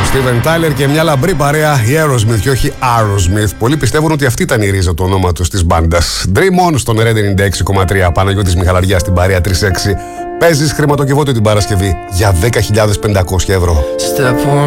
Steven Tyler και μια λαμπρή παρέα, η Aerosmith και όχι Aerosmith. Πολλοί πιστεύουν ότι αυτή ήταν η ρίζα του ονόματος της μπάντας. Dream On στον Red 96,3. Παναγιώτης Μιχαλαριάς στην παρέα 3-6. Παίζεις χρηματοκιβώτιο την Παρασκευή για 10.500 ευρώ.